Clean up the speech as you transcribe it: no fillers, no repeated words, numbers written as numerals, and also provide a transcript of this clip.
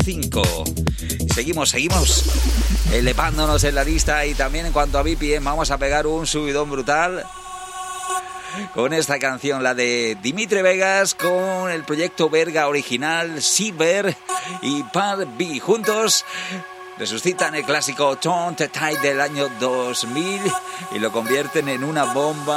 5. Seguimos elevándonos en la lista, y también en cuanto a BPM vamos a pegar un subidón brutal con esta canción, la de Dimitri Vegas, con el proyecto belga original Cyber y Part B. Juntos resucitan el clásico Don't Tide del año 2000 y lo convierten en una bomba